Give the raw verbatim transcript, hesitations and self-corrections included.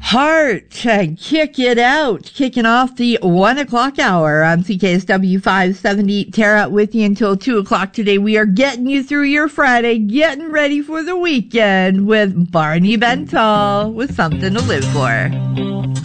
Heart and Kick It Out, kicking off the one o'clock hour on C K S W five seventy. Tara with you until two o'clock today. We are getting you through your Friday, getting ready for the weekend with Barney Bentall with Something to Live For.